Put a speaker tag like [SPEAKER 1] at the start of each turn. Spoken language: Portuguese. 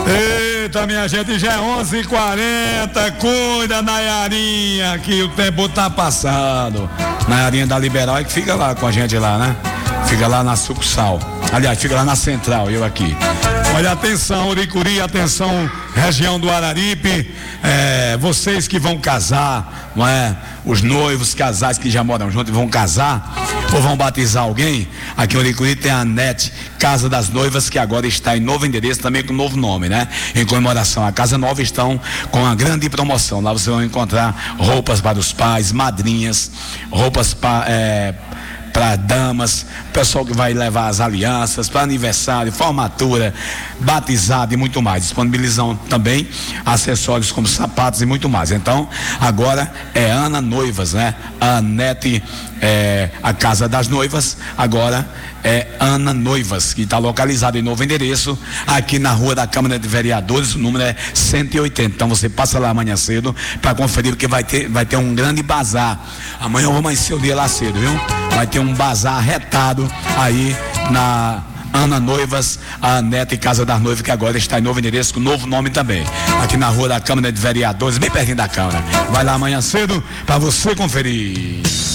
[SPEAKER 1] Eita, minha gente, já é 11h40. Cuida, Nayarinha, que o tempo tá passando. Nayarinha da Liberal é que fica lá com a gente lá, né? Fica lá na sucursal. Aliás, fica lá na central, eu aqui. Olha, atenção, Uricuri, atenção, região do Araripe. Vocês que vão casar, não é? Os noivos, casais que já moram juntos vão casar ou vão batizar alguém. Aqui em Uricuri tem a NET, Casa das Noivas, que agora está em novo endereço, também com novo nome, né? Em comemoração à Casa Nova, estão com uma grande promoção. Lá você vai encontrar roupas para os pais, madrinhas, roupas para damas, pessoal que vai levar as alianças, para aniversário, formatura, batizado e muito mais. Disponibilizam também acessórios como sapatos e muito mais. Então, agora é Ana Noivas, né? A NET, a Casa das Noivas, agora é Ana Noivas, que está localizado em novo endereço, aqui na Rua da Câmara de Vereadores, o número é 180. Então você passa lá amanhã cedo para conferir, porque vai ter um grande bazar. Amanhã eu vou amanhecer o dia lá cedo, viu? Vai ter um bazar retado aí na Ana Noivas, a NET Casa das Noivas, que agora está em novo endereço, com novo nome também, aqui na Rua da Câmara de Vereadores, bem pertinho da Câmara. Vai lá amanhã cedo para você conferir.